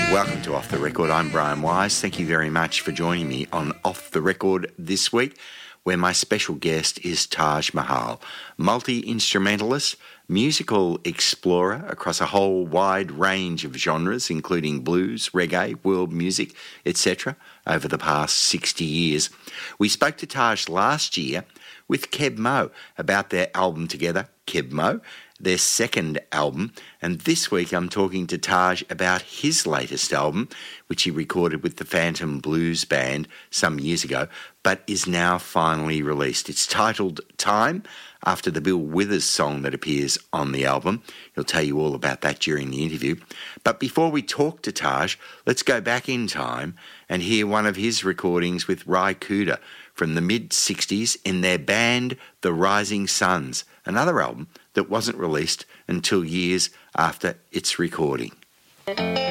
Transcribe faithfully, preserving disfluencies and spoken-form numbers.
Welcome to Off the Record. I'm Brian Wise. Thank you very much for joining me on Off the Record this week, where my special guest is Taj Mahal, multi-instrumentalist, musical explorer across a whole wide range of genres, including blues, reggae, world music, et cetera, over the past sixty years. We spoke to Taj last year with Keb Mo about their album together, Keb Mo, their second album, and this week I'm talking to Taj about his latest album, which he recorded with the Phantom Blues Band some years ago, but is now finally released. It's titled Time, after the Bill Withers song that appears on the album. He'll tell you all about that during the interview. But before we talk to Taj, let's go back in time and hear one of his recordings with Ry Cooder from the mid-sixties in their band The Rising Suns, another album that wasn't released until years after its recording.